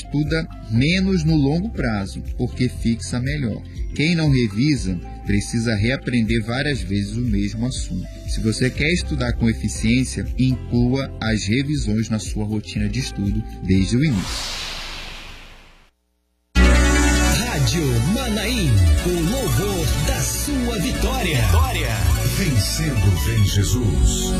estuda menos no longo prazo, porque fixa melhor. Quem não revisa precisa reaprender várias vezes o mesmo assunto. Se você quer estudar com eficiência, inclua as revisões na sua rotina de estudo desde o início. Rádio Manaim, o louvor da sua vitória. Vencendo vem Jesus.